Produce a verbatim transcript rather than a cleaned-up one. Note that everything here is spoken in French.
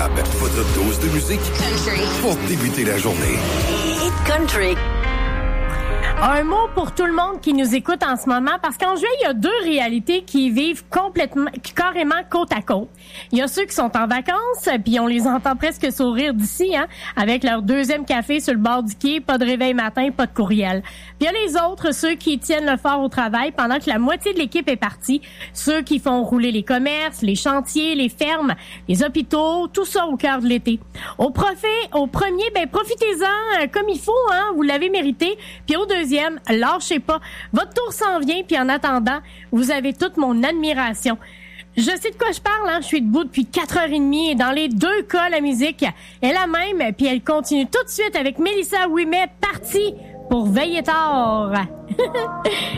Gab, votre dose de musique Country. pour débuter la journée. Hit country. Un mot pour tout le monde qui nous écoute en ce moment, parce qu'en juillet, il y a deux réalités qui vivent complètement, carrément côte à côte. Il y a ceux qui sont en vacances, puis on les entend presque sourire d'ici, hein, avec leur deuxième café sur le bord du quai, pas de réveil matin, pas de courriel. Puis il y a les autres, ceux qui tiennent le fort au travail pendant que la moitié de l'équipe est partie, ceux qui font rouler les commerces, les chantiers, les fermes, les hôpitaux, tout ça au cœur de l'été. Au profit, au premier, ben profitez-en euh, comme il faut, hein, vous l'avez mérité. Puis au deuxième, lâchez pas. Votre tour s'en vient, puis en attendant, vous avez toute mon admiration. Je sais de quoi je parle, hein? Je suis debout depuis quatre heures trente et dans les deux cas, la musique est la même, puis elle continue tout de suite avec Mélissa Ouimet, partie pour veiller tard.